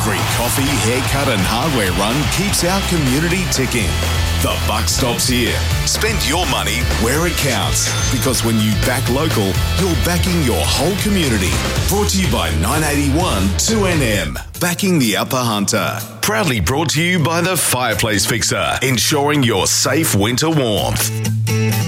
Every coffee, haircut and hardware run keeps our community ticking. The buck stops here. Spend your money where it counts, because when you back local, you're backing your whole community. Brought to you by 981 2NM, backing the Upper Hunter. Proudly brought to you by the Fireplace Fixer, ensuring your safe winter warmth.